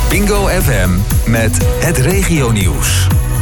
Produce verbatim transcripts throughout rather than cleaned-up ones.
Bingo F M met het regionieuws.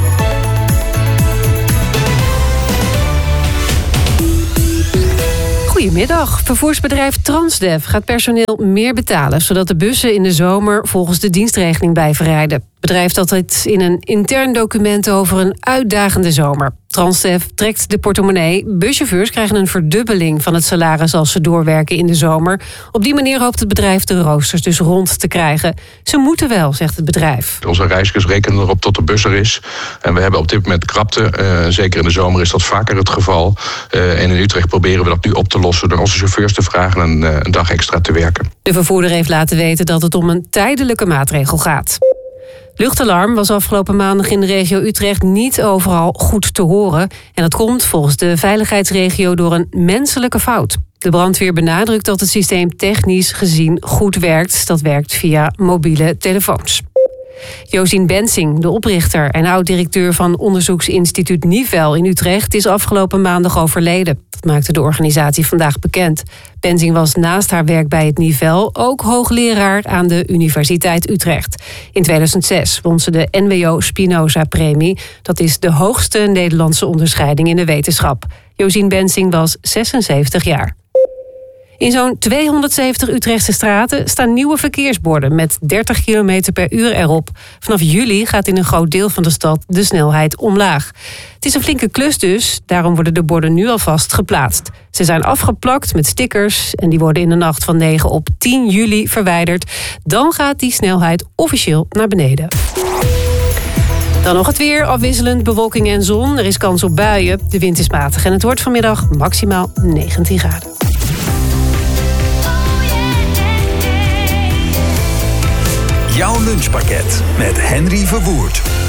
Goedemiddag. Vervoersbedrijf Transdev gaat personeel meer betalen, zodat de bussen in de zomer volgens de dienstregeling blijven rijden. Het bedrijf had dit in een intern document over een uitdagende zomer. Transdev trekt de portemonnee. Buschauffeurs krijgen een verdubbeling van het salaris als ze doorwerken in de zomer. Op die manier hoopt het bedrijf de roosters dus rond te krijgen. Ze moeten wel, zegt het bedrijf. Onze reizigers rekenen erop tot de bus er is. En we hebben op dit moment krapte. Uh, zeker in de zomer is dat vaker het geval. Uh, en in Utrecht proberen we dat nu op te lossen door onze chauffeurs te vragen een, uh, een dag extra te werken. De vervoerder heeft laten weten dat het om een tijdelijke maatregel gaat. Luchtalarm was afgelopen maandag in de regio Utrecht niet overal goed te horen. En dat komt volgens de veiligheidsregio door een menselijke fout. De brandweer benadrukt dat het systeem technisch gezien goed werkt. Dat werkt via mobiele telefoons. Josien Bensing, de oprichter en oud-directeur van onderzoeksinstituut Nivel in Utrecht, is afgelopen maandag overleden. Dat maakte de organisatie vandaag bekend. Bensing was naast haar werk bij het Nivel ook hoogleraar aan de Universiteit Utrecht. In tweeduizend zes won ze de N W O Spinoza-premie. Dat is de hoogste Nederlandse onderscheiding in de wetenschap. Josien Bensing was zesenzeventig jaar. In zo'n tweehonderdzeventig Utrechtse straten staan nieuwe verkeersborden met dertig kilometer per uur erop. Vanaf juli gaat in een groot deel van de stad de snelheid omlaag. Het is een flinke klus dus, daarom worden de borden nu alvast geplaatst. Ze zijn afgeplakt met stickers en die worden in de nacht van negen op tien juli verwijderd. Dan gaat die snelheid officieel naar beneden. Dan nog het weer, afwisselend bewolking en zon. Er is kans op buien, de wind is matig en het wordt vanmiddag maximaal negentien graden. Jouw lunchpakket met Henry Verwoerd.